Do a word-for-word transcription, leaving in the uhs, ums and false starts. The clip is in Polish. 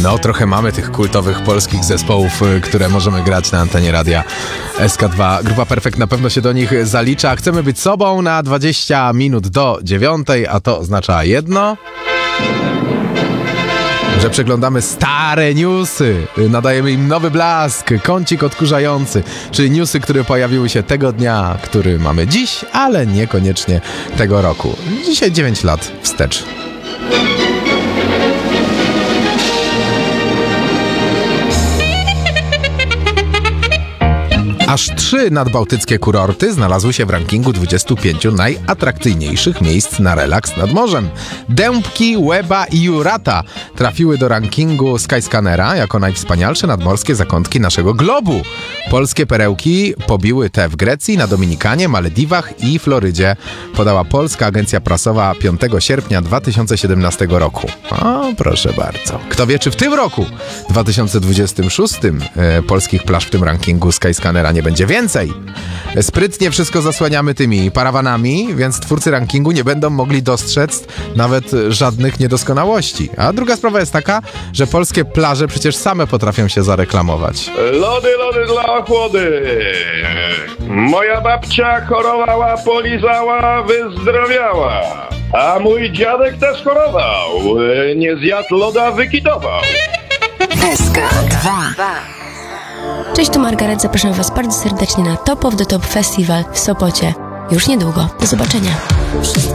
No, trochę mamy tych kultowych polskich zespołów, które możemy grać na antenie radia S K dwa. Grupa Perfekt na pewno się do nich zalicza. Chcemy być sobą na dwadzieścia minut do dziewiątej, a to oznacza jedno... że przeglądamy stare newsy, nadajemy im nowy blask, kącik odkurzający, czyli newsy, które pojawiły się tego dnia, który mamy dziś, ale niekoniecznie tego roku. Dzisiaj dziewięć lat wstecz. Aż trzy nadbałtyckie kurorty znalazły się w rankingu dwudziestu pięciu najatrakcyjniejszych miejsc na relaks nad morzem. Dębki, Łeba i Jurata trafiły do rankingu Skyscannera jako najwspanialsze nadmorskie zakątki naszego globu. Polskie perełki pobiły te w Grecji, na Dominikanie, Malediwach i Florydzie, podała Polska Agencja Prasowa piątego sierpnia dwa tysiące siedemnastego roku. O, proszę bardzo. Kto wie, czy w tym roku, dwa tysiące dwudziestym szóstym, e, polskich plaż w tym rankingu Skyscannera nie będzie więcej. Sprytnie wszystko zasłaniamy tymi parawanami, więc twórcy rankingu nie będą mogli dostrzec nawet żadnych niedoskonałości. A druga sprawa jest taka, że polskie plaże przecież same potrafią się zareklamować. Lody, lody dla chłody. Moja babcia chorowała, polizała, wyzdrowiała. A mój dziadek też chorował. Nie zjadł loda, wykitował. S K dwa. Cześć, tu Margaret. Zapraszam Was bardzo serdecznie na Top of the Top Festival w Sopocie. Już niedługo. Do zobaczenia.